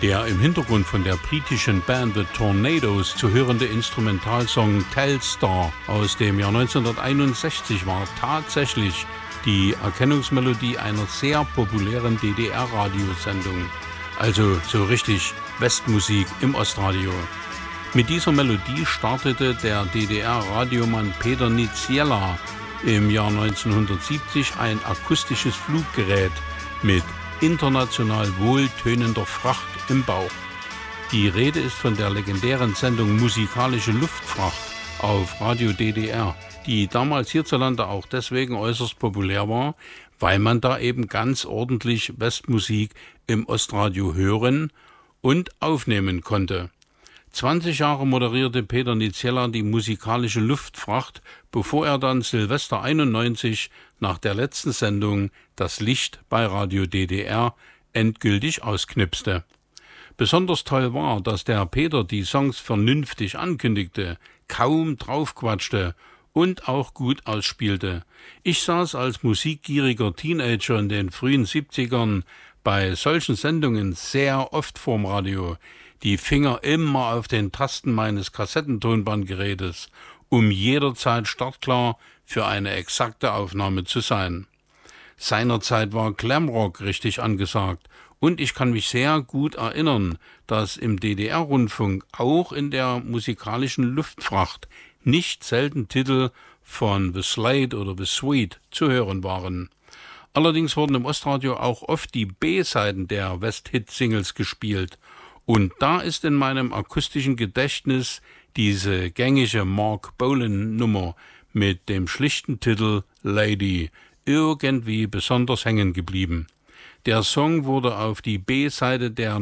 Der im Hintergrund von der britischen Band The Tornadoes zu hörende Instrumentalsong Telstar aus dem Jahr 1961 war tatsächlich die Erkennungsmelodie einer sehr populären DDR-Radiosendung. Also so richtig Westmusik im Ostradio. Mit dieser Melodie startete der DDR-Radiomann Peter Niziela im Jahr 1970 ein akustisches Fluggerät mit international wohltönender Fracht im Bauch. Die Rede ist von der legendären Sendung Musikalische Luftfracht auf Radio DDR, die damals hierzulande auch deswegen äußerst populär war, weil man da eben ganz ordentlich Westmusik im Ostradio hören und aufnehmen konnte. 20 Jahre moderierte Peter Niziela die Musikalische Luftfracht, bevor er dann Silvester 91 nach der letzten Sendung das Licht bei Radio DDR endgültig ausknipste. Besonders toll war, dass der Peter die Songs vernünftig ankündigte, kaum draufquatschte und auch gut ausspielte. Ich saß als musikgieriger Teenager in den frühen 70ern bei solchen Sendungen sehr oft vorm Radio, die Finger immer auf den Tasten meines Kassettentonbandgerätes, um jederzeit startklar für eine exakte Aufnahme zu sein. Seinerzeit war Glamrock richtig angesagt und ich kann mich sehr gut erinnern, dass im DDR-Rundfunk auch in der musikalischen Luftfracht nicht selten Titel von The Slade oder The Sweet zu hören waren. Allerdings wurden im Ostradio auch oft die B-Seiten der West-Hit-Singles gespielt. Und da ist in meinem akustischen Gedächtnis diese gängige Mark Bolan-Nummer mit dem schlichten Titel Lady irgendwie besonders hängen geblieben. Der Song wurde auf die B-Seite der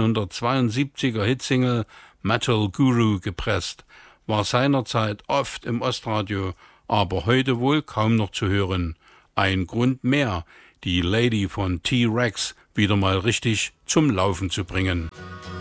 1972er Hitsingle Metal Guru gepresst, war seinerzeit oft im Ostradio, aber heute wohl kaum noch zu hören. Ein Grund mehr, die Lady von T-Rex wieder mal richtig zum Laufen zu bringen.